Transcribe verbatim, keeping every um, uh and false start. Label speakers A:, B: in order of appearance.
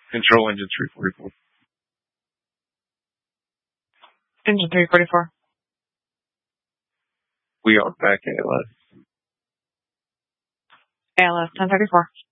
A: Control engine three forty-four.
B: Engine three forty-four.
A: We are back at A L S.
B: A L S ten thirty-four.